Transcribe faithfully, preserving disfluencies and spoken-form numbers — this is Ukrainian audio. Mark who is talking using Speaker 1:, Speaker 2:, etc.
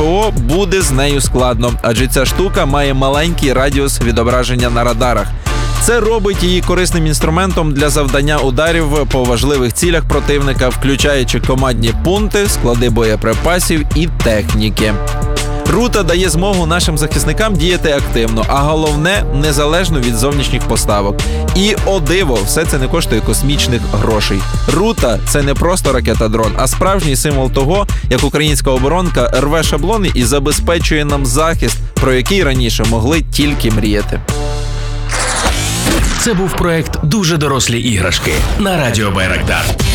Speaker 1: ППО буде з нею складно, адже ця штука має маленький радіус відображення на радарах. Це робить її корисним інструментом для завдання ударів по важливих цілях противника, включаючи командні пункти, склади боєприпасів і техніки. Рута дає змогу нашим захисникам діяти активно, а головне – незалежно від зовнішніх поставок. І, о диво, все це не коштує космічних грошей. Рута – це не просто ракета-дрон, а справжній символ того, як українська оборонка рве шаблони і забезпечує нам захист, про який раніше могли тільки мріяти.
Speaker 2: Це був проект «Дуже дорослі іграшки» на Радіо Байрактар.